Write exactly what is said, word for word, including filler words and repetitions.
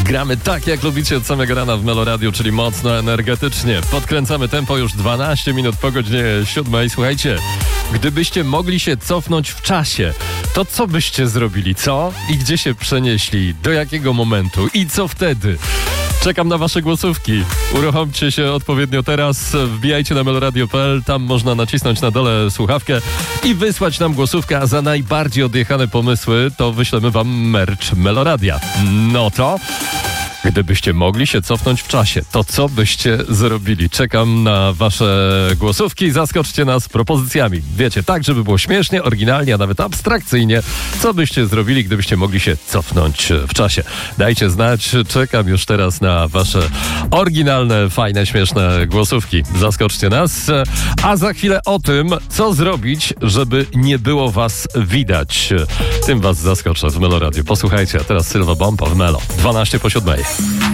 Gramy tak, jak lubicie od samego rana w Melo Radio, czyli mocno energetycznie. Podkręcamy tempo już dwanaście minut po godzinie siódmej. Słuchajcie, gdybyście mogli się cofnąć w czasie, to co byście zrobili? Co? I gdzie się przenieśli? Do jakiego momentu? I co wtedy? Czekam na wasze głosówki. Uruchomcie się odpowiednio teraz. Wbijajcie na meloradio kropka p l. Tam można nacisnąć na dole słuchawkę i wysłać nam głosówkę, a za najbardziej odjechane pomysły to wyślemy wam merch Meloradia. No to... Gdybyście mogli się cofnąć w czasie, to co byście zrobili? Czekam na wasze głosówki. Zaskoczcie nas propozycjami. Wiecie, tak, żeby było śmiesznie, oryginalnie, a nawet abstrakcyjnie. Co byście zrobili, gdybyście mogli się cofnąć w czasie? Dajcie znać. Czekam już teraz na wasze oryginalne, fajne, śmieszne głosówki. Zaskoczcie nas. A za chwilę o tym, co zrobić, żeby nie było was widać. Tym was zaskoczę w Melo Radio. Posłuchajcie, a teraz Sylwa Bompa w Melo. dwanaście po siódmej.